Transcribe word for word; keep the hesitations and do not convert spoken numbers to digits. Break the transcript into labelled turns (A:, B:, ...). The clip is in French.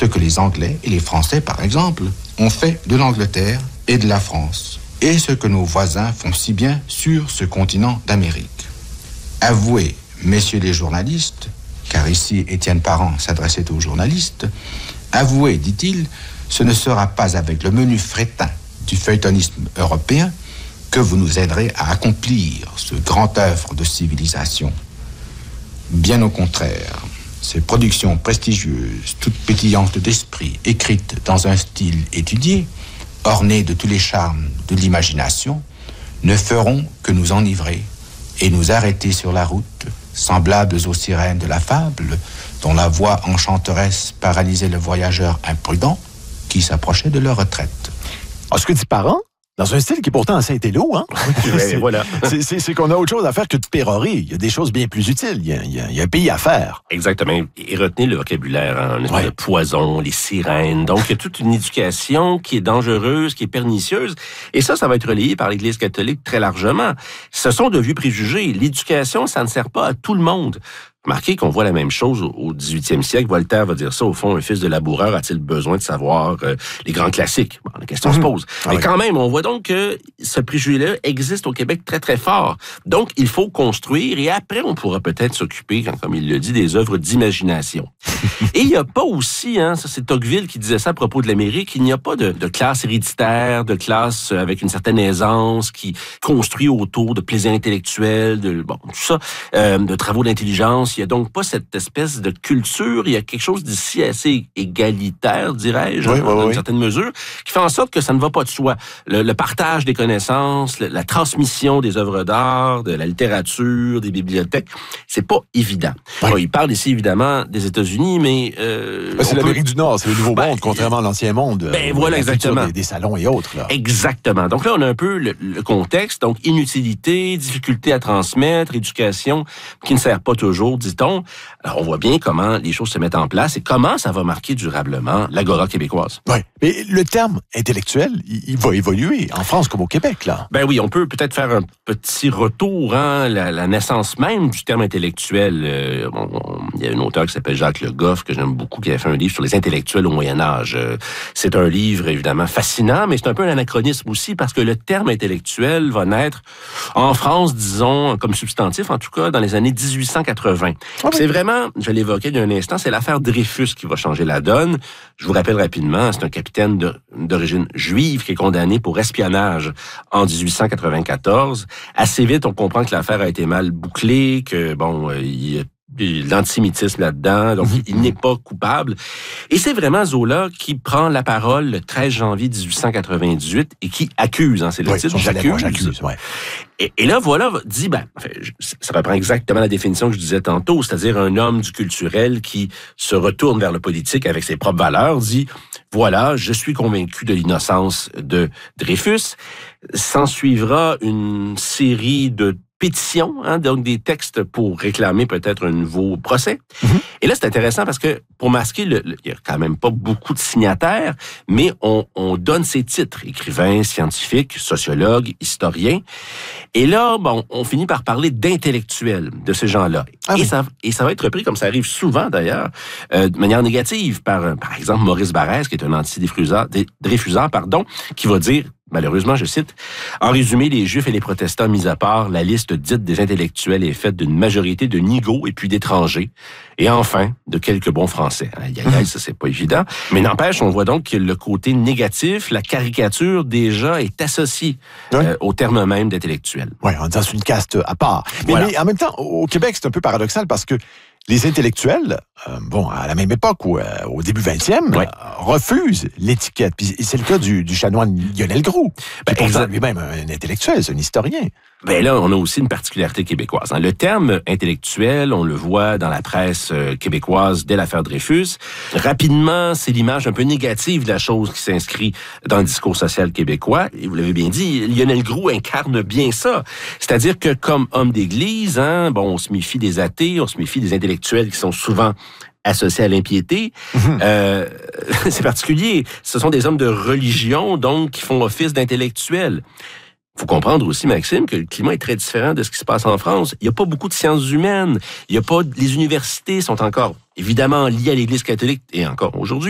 A: ce que les Anglais et les Français, par exemple, ont fait de l'Angleterre et de la France, et ce que nos voisins font si bien sur ce continent d'Amérique. Avouez, messieurs les journalistes, car ici Étienne Parent s'adressait aux journalistes, avouez, dit-il, ce ne sera pas avec le menu frétin du feuilletonisme européen que vous nous aiderez à accomplir ce grand œuvre de civilisation. Bien au contraire, ces productions prestigieuses, toutes pétillantes d'esprit, écrites dans un style étudié, ornées de tous les charmes de l'imagination, ne feront que nous enivrer et nous arrêter sur la route, semblables aux sirènes de la fable, dont la voix enchanteresse paralysait le voyageur imprudent qui s'approchait de leur retraite.
B: Ah, ce que dit Parent, dans un style qui est pourtant assez intello, hein?
C: c'est, voilà.
B: c'est, c'est, c'est qu'on a autre chose à faire que de pérorer. Il y a des choses bien plus utiles. Il y a, il y a, il y a un pays à faire.
C: Exactement. Et retenez le vocabulaire, hein? Un espèce
B: ouais.
C: de poison, les sirènes. Donc, il y a toute une éducation qui est dangereuse, qui est pernicieuse. Et ça, ça va être relayé par l'Église catholique très largement. Ce sont de vieux préjugés. L'éducation, ça ne sert pas à tout le monde. Remarquez qu'on voit la même chose au dix-huitième siècle. Voltaire va dire ça, au fond, un fils de laboureur a-t-il besoin de savoir euh, les grands classiques? Bon, la question mmh. se pose. Ah, Mais oui. quand même, on voit donc que ce préjugé-là existe au Québec très, très fort. Donc, il faut construire et après, on pourra peut-être s'occuper, comme il le dit, des œuvres d'imagination. Et il n'y a pas aussi, hein, ça c'est Tocqueville qui disait ça à propos de l'Amérique, il n'y a pas de, de classe héréditaire, de classe avec une certaine aisance qui construit autour de plaisirs intellectuels, de bon, tout ça, euh, de travaux d'intelligence. Il n'y a donc pas cette espèce de culture. Il y a quelque chose d'ici assez égalitaire, dirais-je,
B: oui,
C: hein,
B: oui,
C: dans une
B: oui.
C: certaine mesure, qui fait en sorte que ça ne va pas de soi. Le, le partage des connaissances, le, la transmission des œuvres d'art, de la littérature, des bibliothèques, c'est pas évident.
B: Oui.
C: Bon, il parle ici, évidemment, des États-Unis, mais... Euh,
B: ben, c'est l'Amérique
C: peut...
B: du Nord, c'est le Nouveau
C: ben,
B: Monde, contrairement à l'Ancien Monde.
C: Ben, voilà, exactement.
B: Des, des salons et autres. Là.
C: Exactement. Donc là, on a un peu le, le contexte. Donc, inutilité, difficulté à transmettre, éducation qui ne sert pas toujours, dit-on. Alors, on voit bien comment les choses se mettent en place et comment ça va marquer durablement l'agora québécoise.
B: Oui. Mais le terme intellectuel, il, il va évoluer en France comme au Québec, là.
C: Ben oui, on peut peut-être faire un petit retour, hein, la, la naissance même du terme intellectuel. Euh, on, on, il y a un auteur qui s'appelle Jacques Le Goff, que j'aime beaucoup, qui a fait un livre sur les intellectuels au Moyen-Âge. Euh, c'est un livre, évidemment, fascinant, mais c'est un peu un anachronisme aussi, parce que le terme intellectuel va naître en France, disons, comme substantif, en tout cas, dans les années dix-huit cent quatre-vingts. Ah oui. C'est vraiment, je l'évoquais il y a un instant, c'est l'affaire Dreyfus qui va changer la donne. Je vous rappelle rapidement, c'est un capitaine de, d'origine juive qui est condamné pour espionnage en dix-huit cent quatre-vingt-quatorze. Assez vite, on comprend que l'affaire a été mal bouclée, que, bon, euh, il y a l'antisémitisme là-dedans, donc mmh. il n'est pas coupable. Et c'est vraiment Zola qui prend la parole le treize janvier dix-huit cent quatre-vingt-dix-huit et qui accuse, hein, c'est le
B: oui,
C: titre, j'accuse. j'accuse ouais. et, et là, voilà, dit, ben, enfin, ça reprend exactement la définition que je disais tantôt, c'est-à-dire un homme du culturel qui se retourne vers le politique avec ses propres valeurs, dit, voilà, je suis convaincu de l'innocence de Dreyfus. S'en suivra une série de pétitions, hein, donc des textes pour réclamer peut-être un nouveau procès. Mm-hmm. Et là, c'est intéressant parce que pour masquer, le, le, il y a quand même pas beaucoup de signataires, mais on, on donne ces titres, écrivains, scientifiques, sociologues, historiens. Et là, bon, on finit par parler d'intellectuels de ces gens-là. Ah et, oui. ça, et ça va être repris, comme ça arrive souvent d'ailleurs, euh, de manière négative par, par exemple, Maurice Barrès, qui est un anti-Dreyfusard, pardon, qui va dire, malheureusement, je cite, « En résumé, les Juifs et les protestants mis à part, la liste dite des intellectuels est faite d'une majorité de nigauds et puis d'étrangers, et enfin, de quelques bons Français. » Aïe, aïe, aïe, ça, c'est pas évident. Mais n'empêche, on voit donc que le côté négatif, la caricature, déjà, est associée oui. euh, au terme même d'intellectuel.
B: Oui, en disant c'est une caste à part. Mais,
C: voilà.
B: mais en même temps, au Québec, c'est un peu paradoxal parce que les intellectuels, euh, bon, à la même époque, ou, euh, au début vingtième, ouais. euh, refusent l'étiquette. Puis c'est le cas du, du chanoine Lionel Groulx, qui ben, est lui-même un intellectuel, c'est un historien.
C: Ben là, on a aussi une particularité québécoise. Hein. Le terme intellectuel, on le voit dans la presse euh, québécoise dès l'affaire Dreyfus. Rapidement, c'est l'image un peu négative de la chose qui s'inscrit dans le discours social québécois. Et vous l'avez bien dit, Lionel Groulx incarne bien ça. C'est-à-dire que comme homme d'église, hein, bon, on se méfie des athées, on se méfie des intellectuels qui sont souvent associés à l'impiété. Mmh. Euh, c'est particulier. Ce sont des hommes de religion, donc, qui font office d'intellectuels. Il faut comprendre aussi, Maxime, que le climat est très différent de ce qui se passe en France. Il n'y a pas beaucoup de sciences humaines. Il y a pas, les universités sont encore, évidemment, liées à l'Église catholique, et encore aujourd'hui.